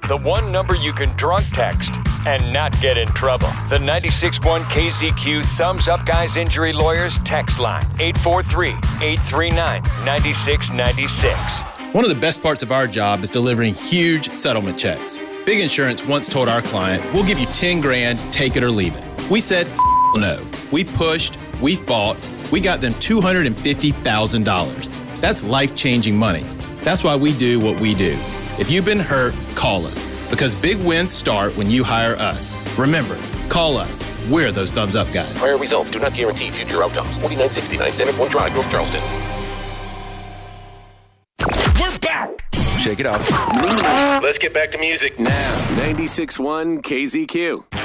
The one number you can drunk text and not get in trouble. The 96.1 KZQ Thumbs Up Guys Injury Lawyers text line. 843-839-9696. One of the best parts of our job is delivering huge settlement checks. Big Insurance once told our client, we'll give you 10 grand, take it or leave it. We said, no. We pushed, we fought, we got them $250,000. That's life-changing money. That's why we do what we do. If you've been hurt, call us, because big wins start when you hire us. Remember, call us. We're those thumbs up guys. Prior results do not guarantee future outcomes. 4969 Center Point Drive, North Charleston. We're back. Shake it off. Let's get back to music now. 96.1 KZQ.